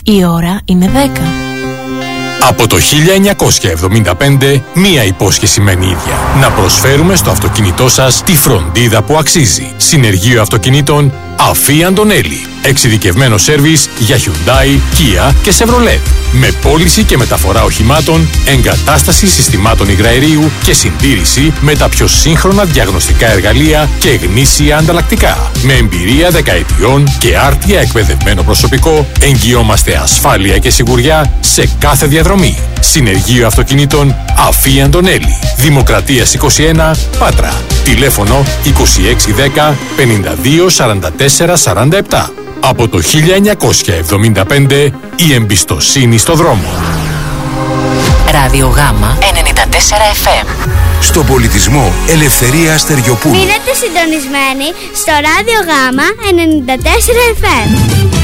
Η ώρα είναι 10. Από το 1975, μία υπόσχεση μένει ίδια. Να προσφέρουμε στο αυτοκίνητό σας τη φροντίδα που αξίζει. Συνεργείο αυτοκινήτων Αφή Αντωνέλη. Εξειδικευμένο σέρβις για Hyundai, Kia και Chevrolet. Με πώληση και μεταφορά οχημάτων, εγκατάσταση συστημάτων υγραερίου και συντήρηση με τα πιο σύγχρονα διαγνωστικά εργαλεία και γνήσια ανταλλακτικά. Με εμπειρία δεκαετιών και άρτια εκπαιδευμένο προσωπικό, εγγυόμαστε ασφάλεια και σιγουριά σε κάθε διαδρομή. Συνεργείο αυτοκινήτων Αφή Αντωνέλη. Δημοκρατίας 21, Πάτρα. Τηλέφωνο 2610 52 44 47. Από το 1975 η εμπιστοσύνη στο δρόμο. Ράδιο Γάμα 94 FM. Στον πολιτισμό Ελευθερία Αστεριοπούλου. Μείνετε συντονισμένοι στο Ράδιο Γάμα 94 FM.